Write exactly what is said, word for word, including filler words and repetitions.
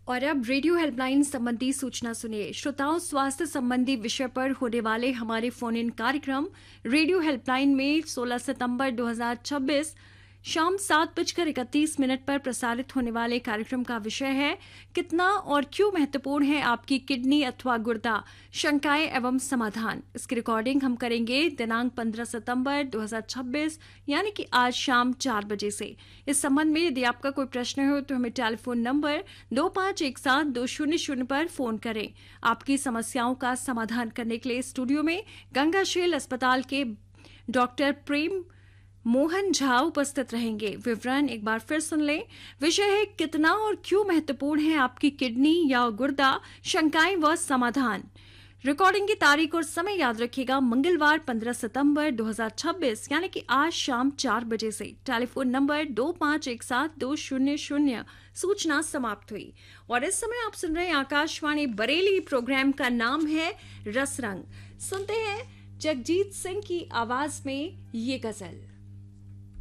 और अब radio helpline संबंधी सूचना सुनिए। श्रोताओं, स्वास्थ्य संबंधी विषय पर होने वाले हमारे फोन इन कार्यक्रम रेडियो हेल्पलाइन में सोलह सितंबर दो हज़ार छब्बीस शाम सात बजकर इकतीस मिनट पर प्रसारित होने वाले कार्यक्रम का विषय है कितना और क्यों महत्वपूर्ण है आपकी किडनी अथवा गुर्दा, शंकाएं एवं समाधान। इसकी रिकॉर्डिंग हम करेंगे दिनांक पंद्रह सितंबर दो हज़ार छब्बीस यानी कि आज शाम चार बजे से। इस संबंध में यदि आपका कोई प्रश्न हो तो हमें टेलीफोन नंबर दो पाँच एक सात दो शून्य शून्य पर फोन करें। आपकी समस्याओं का समाधान करने के लिए स्टूडियो में गंगाशील अस्पताल के डॉक्टर प्रेम मोहन झा उपस्थित रहेंगे। विवरण एक बार फिर सुन लें। विषय है कितना और क्यों महत्वपूर्ण है आपकी किडनी या गुर्दा, शंकाएं व समाधान। रिकॉर्डिंग की तारीख और समय याद रखिएगा, मंगलवार पंद्रह सितंबर दो हज़ार छब्बीस यानी कि आज शाम चार बजे से। टेलीफोन नंबर दो पाँच एक सात दो शून्य शून्य। सूचना समाप्त हुई और इस समय आप सुन रहे हैं आकाशवाणी बरेली। प्रोग्राम का नाम है रसरंग। सुनते हैं जगजीत सिंह की आवाज में ये गजल।